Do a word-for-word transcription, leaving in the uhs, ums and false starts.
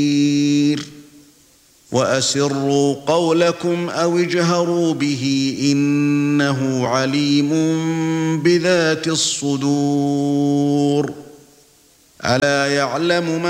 وَأَسِرُّوا قَوْلَكُمْ أَوِ اجْهَرُوا بِهِ إِنَّهُ عَلِيمٌ بِذَاتِ الصُّدُورِ أَلَا يَعْلَمُ مَن